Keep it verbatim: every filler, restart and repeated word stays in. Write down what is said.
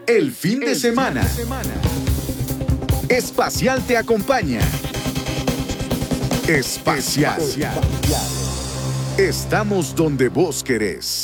el fin de semana. Espacial te acompaña. Espacial. Estamos donde vos querés.